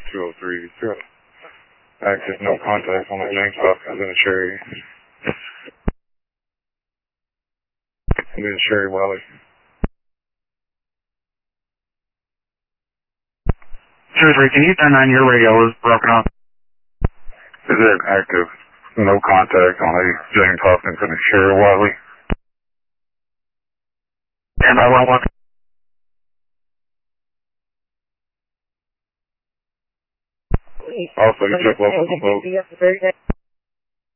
203. Active no contact on the James Hopkins in the Cherry. In the Cherry Valley. 203, can you turn on your radio? It was broken up. Is it active? No contact on the James Hopkins in the Cherry Valley. And I won't want. Also, you check local.